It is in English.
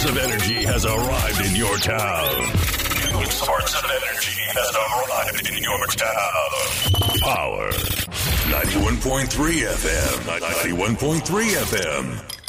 source of energy has arrived in your town. New source of energy has arrived in your town. Power 91.3 FM. 91.3 FM.